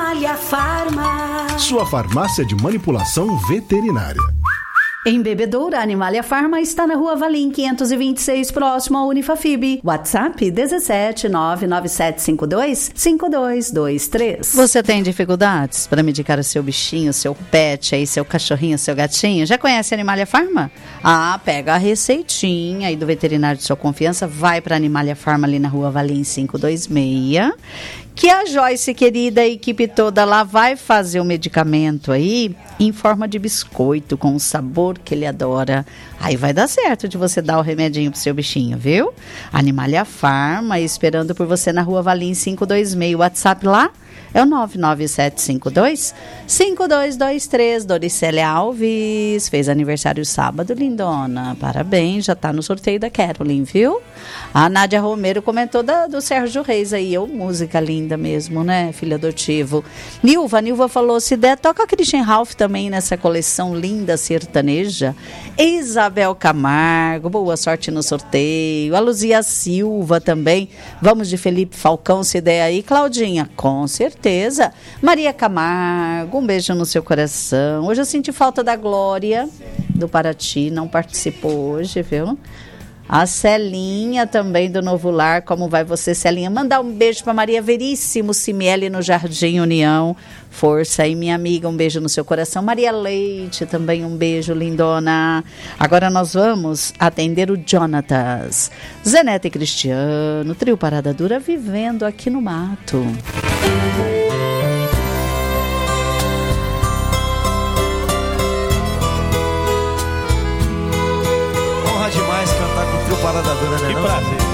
Animalia Farma. Sua farmácia de manipulação veterinária. Em Bebedouro, a Animalia Farma está na Rua Valim 526, próximo ao Unifafib. WhatsApp 17 99752 5223. Você tem dificuldades para medicar o seu bichinho, seu pet, aí, seu cachorrinho, seu gatinho? Já conhece a Animalia Farma? Pega a receitinha aí do veterinário de sua confiança, vai para a Animalia Farma ali na Rua Valim 526. Que a Joyce, querida, a equipe toda lá vai fazer o medicamento aí em forma de biscoito, com o sabor que ele adora. Aí vai dar certo de você dar o remedinho pro seu bichinho, viu? Animalia Farma, esperando por você na Rua Valim 526. O WhatsApp lá é o 99752-5223. Doricélia Alves fez aniversário sábado, lindona. Parabéns, já tá no sorteio da Caroline, viu? A Nádia Romero comentou do Sérgio Reis aí. Música linda mesmo, né? Filho adotivo. Nilva falou, se der, toca Christian Ralph também nessa coleção linda sertaneja. Isabel Camargo, boa sorte no sorteio. A Luzia Silva também. Vamos de Felipe Falcão, se der aí. Claudinha, com certeza. Maria Camargo, um beijo no seu coração. Hoje eu senti falta da Glória do Paraty, não participou hoje, viu? A Celinha também do Novo Lar, como vai você, Celinha? Mandar um beijo para Maria Veríssimo Cimieli no Jardim União. Força aí, minha amiga, um beijo no seu coração. Maria Leite também, um beijo, lindona. Agora nós vamos atender o Jonatas. Zenete e Cristiano, trio Parada Dura, vivendo aqui no mato. Honra demais cantar com o trio Parada Dura, né? Que prazer.